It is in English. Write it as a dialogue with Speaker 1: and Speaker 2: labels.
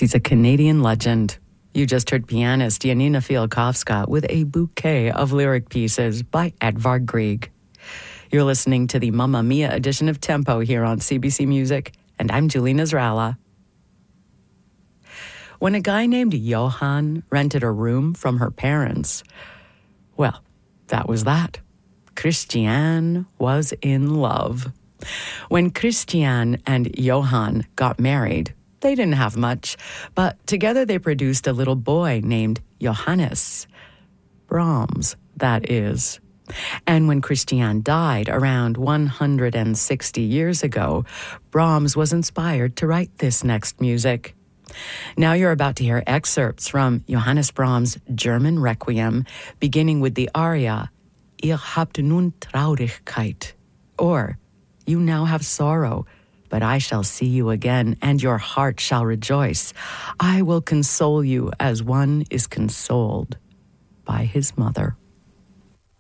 Speaker 1: She's a Canadian legend. You just heard pianist Janina Fialkowska with a bouquet of lyric pieces by Edvard Grieg. You're listening to the Mamma Mia edition of Tempo here on CBC Music, and I'm Julie Nasrallah. When a guy named Johan rented a room from her parents, well, that was that. Christiane was in love. When Christiane and Johan got married, they didn't have much, but together they produced a little boy named Johannes. Brahms, that is. And when Christiane died around 160 years ago, Brahms was inspired to write this next music. Now you're about to hear excerpts from Johannes Brahms' German Requiem, beginning with the aria, Ihr habt nun Traurigkeit, or You now have sorrow, but I shall see you again, and your heart shall rejoice. I will console you as one is consoled by his mother.